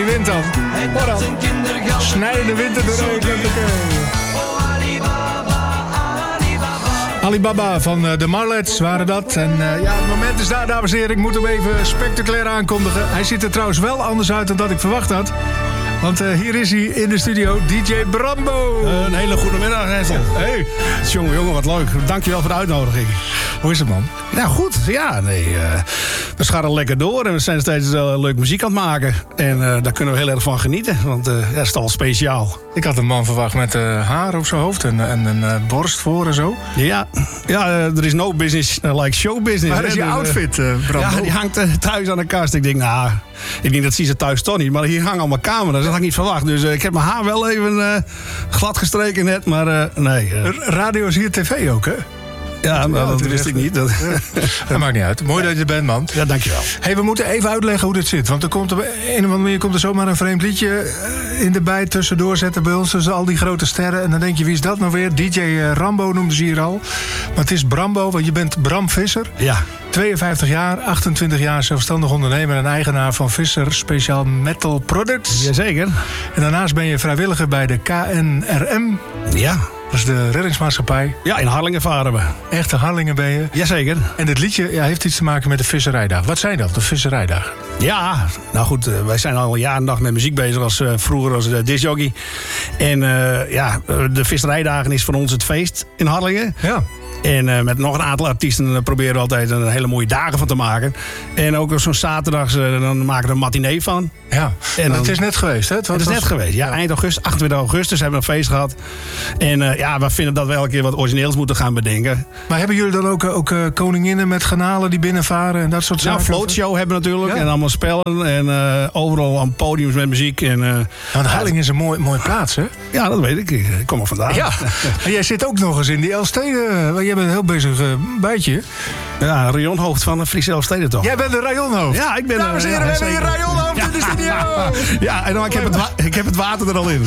wind dan. Hoor dan. Snijdende wind er doorheen. Alibaba van de Marlets waren dat. En het moment is daar, dames en heren. Ik moet hem even spectaculair aankondigen. Hij ziet er trouwens wel anders uit dan dat ik verwacht had. Want hier is hij in de studio, DJ Brambo. Een hele goede middag, Hessel. Hey. Jongen, wat leuk. Dankjewel voor de uitnodiging. Hoe is het, man? Ja, goed. Ja, nee. We scharrelen lekker door en we zijn steeds leuk muziek aan het maken. En daar kunnen we heel erg van genieten, want dat is toch wel speciaal. Ik had een man verwacht met haar op zijn hoofd en een borst voor en zo. Ja, er is no business like show business. Waar is je outfit, Brambo? Ja, die hangt thuis aan de kast. Ik denk, dat zie ze thuis toch niet. Maar hier hangen allemaal camera's, dat had ik niet verwacht. Dus ik heb mijn haar wel even glad gestreken net, maar nee. Radio is hier tv ook, hè? Ja, maar dat wist ik niet. Dat maakt niet uit. Mooi dat je er bent, man. Ja, dankjewel. Hey, we moeten even uitleggen hoe dit zit. Want er komt op een of andere manier komt er zomaar een vreemd liedje in de bij tussendoor zetten bij ons. Tussen al die grote sterren. En dan denk je, wie is dat nou weer? DJ Rambo noemden ze hier al. Maar het is Brambo, want je bent Bram Visser. Ja. 52 jaar, 28 jaar zelfstandig ondernemer en eigenaar van Visser Special Metal Products. Jazeker. En daarnaast ben je vrijwilliger bij de KNRM. Ja. Dat is de reddingsmaatschappij. Ja, in Harlingen varen we. Echte Harlingen ben je. Jazeker. En dit liedje heeft iets te maken met de visserijdag. Wat zijn dat, de visserijdagen? Ja, nou goed, wij zijn al jaren en dag met muziek bezig. Vroeger als discjockey. En de visserijdagen is voor ons het feest in Harlingen. Ja. En met nog een aantal artiesten proberen we altijd een hele mooie dagen van te maken. En ook zo'n zaterdags, dan maken we een matinee van. Ja, en het is net geweest, hè? Het is net geweest, ja. Eind augustus, 28 augustus hebben we een feest gehad. En we vinden dat we elke keer wat origineels moeten gaan bedenken. Maar hebben jullie dan ook koninginnen met garnalen die binnenvaren en dat soort zaken? Ja, floatshow hebben we natuurlijk. Ja. En allemaal spellen. En overal aan podiums met muziek. En, want Harlingen is een mooie plaats, hè? Ja, dat weet ik. Ik kom er vandaan. Ja. En jij zit ook nog eens in die Elfsteden. Jij bent een heel bezig bijtje. Ja, rayonhoofd van de Friese Elfsteden toch? Jij bent een rayonhoofd? Ja, ik ben... Dames en heren, we hebben hier een rayonhoofd in de studio. Ja, en ik heb het water er al in.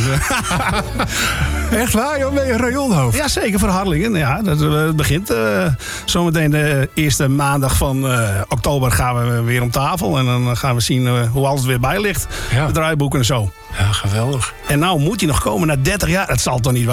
Echt waar, joh? Ben je een rayonhoofd? Ja, zeker voor Harlingen. Ja, het begint zometeen de eerste maandag van oktober gaan we weer om tafel. En dan gaan we zien hoe alles weer bij ligt. Ja. De draaiboeken en zo. Ja, geweldig. En nou moet hij nog komen na 30 jaar. Het zal toch niet